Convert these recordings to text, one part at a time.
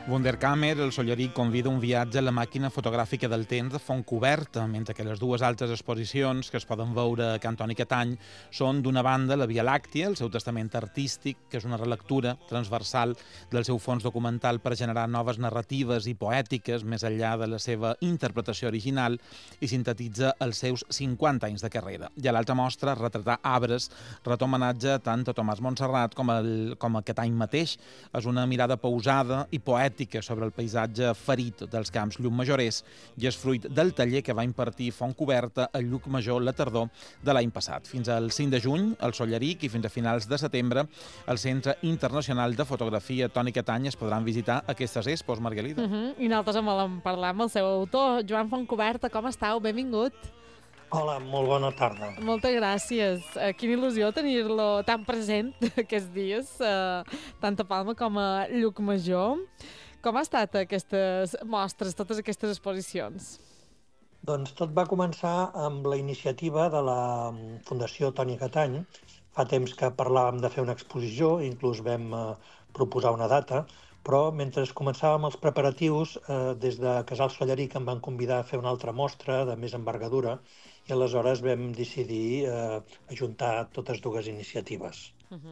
Wunderkammer, el Solleric, convida un viatge a la màquina fotogràfica del temps de Fontcoberta, mentre que les dues altres exposicions que es poden veure a Can Toni Catany són, d'una banda, la Via Làctia, el seu testament artístic, que és una relectura transversal del seu fons documental per generar noves narratives i poètiques més enllà de la seva interpretació original, i sintetitza els seus 50 anys de carrera. I a l'altra mostra, Retratar arbres, ret homenatge tant a Tomàs Montserrat com a aquest any mateix. És una mirada pausada i poètica sobre el paisatge ferit dels camps llucmajorers i és fruit del taller que va impartir Fontcoberta a Llucmajor la tardor de l'any passat. Fins al 5 de juny, al Solleric, i fins a finals de setembre, al Centre Internacional de Fotografia Toni Catany es podran visitar aquestes expos, Margalida. I nosaltres en volem parlar amb el seu autor, Joan Fontcoberta. Com estàu? Benvingut. Hola, molt bona tarda. Moltes gràcies. Quina il·lusió tenir-lo tan present aquests dies, tant a Palma com a Llucmajor. Com ha estat aquestes mostres, totes aquestes exposicions? Doncs tot va començar amb la iniciativa de la Fundació Toni Catany. Fa temps que parlàvem de fer una exposició, inclús vam proposar una data, però mentre començàvem els preparatius, des de Casal Solleric em van convidar a fer una altra mostra de més envergadura i aleshores vam decidir ajuntar totes dues iniciatives.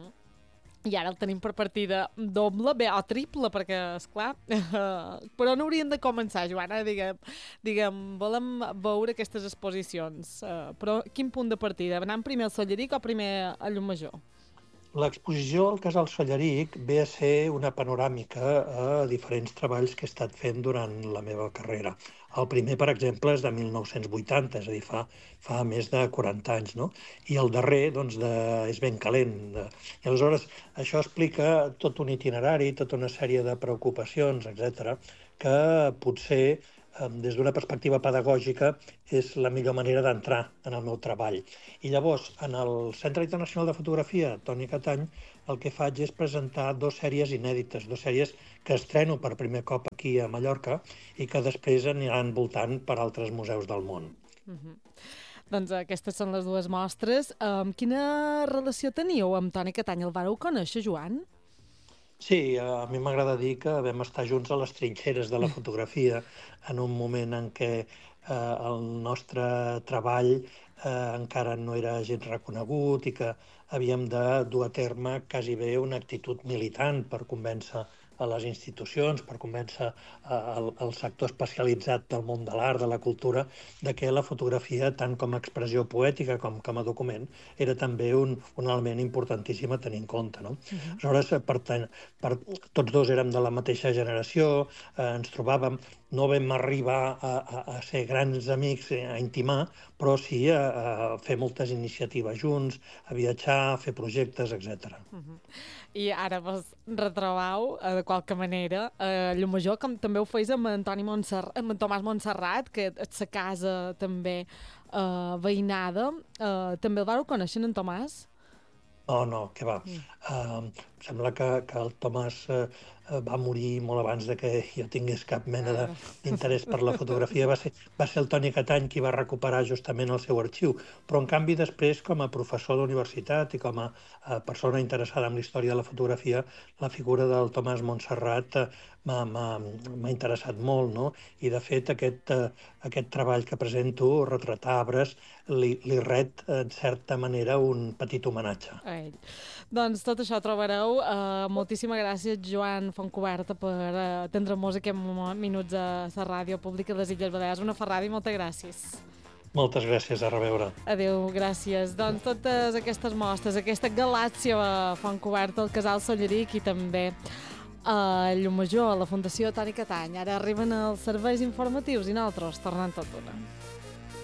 I ara el tenim per partida doble, bé, o triple, perquè, esclar, per on hauríem de començar, Joana? Diguem, volem veure aquestes exposicions, però quin punt de partida? Anant primer al Solleric o primer a Llucmajor? L'exposició al Casal Solleric ve a ser una panoràmica a diferents treballs que he estat fent durant la meva carrera. El primer, per exemple, és de 1980, és a dir, fa més de 40 anys, no? I el darrer, doncs, és ben calent. I aleshores, això explica tot un itinerari, tota una sèrie de preocupacions, etc., que potser, des d'una perspectiva pedagògica, és la millor manera d'entrar en el meu treball. I llavors, en el Centre Internacional de Fotografia Toni Catany, el que faig és presentar dues sèries inèdites, dues sèries que estreno per primer cop aquí a Mallorca i que després aniran voltant per altres museus del món. Doncs aquestes són les dues mostres. Quina relació teníeu amb Toni Catany? El vareu conèixer, Joan? Sí, a mi m'agrada dir que vam estar junts a les trinxeres de la fotografia en un moment en què el nostre treball encara no era gens reconegut i que havíem de dur a terme quasi bé una actitud militant per convèncer a les institucions, per convèncer el sector especialitzat del món de l'art, de la cultura, de que la fotografia, tant com a expressió poètica com a document, era també un element importantíssim a tenir en compte. No? Aleshores, tots dos érem de la mateixa generació, ens trobàvem, no vam arribar a ser grans amics, a intimar, però sí a fer moltes iniciatives junts, a viatjar, a fer projectes, etc. I ara vos retrobau, de qualque manera, a Llucmajor, com també ho feis amb amb en Tomàs Montserrat, que és la casa també veïnada. També el vareu conèixer, en Tomàs? No, què va. Sembla que el Tomàs va morir molt abans de que jo tingués cap mena d'interès per la fotografia. Va ser el Toni Catany qui va recuperar justament el seu arxiu, però en canvi després, com a professor d'universitat i com a persona interessada en la història de la fotografia, la figura del Tomàs Montserrat m'ha interessat molt, no? I de fet aquest treball que presento, Retratar arbres, li ret en certa manera un petit homenatge. Doncs tot això trobareu. Moltíssimes gràcies, Joan Fontcoberta, per atendre-nos aquests minuts a la ràdio pública de les Illes Balears. Una ferrada i moltes gràcies. Moltes gràcies, a reveure. Adéu, gràcies. Doncs totes aquestes mostres, aquesta galàxia a Fontcoberta, al Casal Solleric i també a Llucmajor, a la Fundació Toni Catany. Ara arriben els serveis informatius i nosaltres tornem tot una.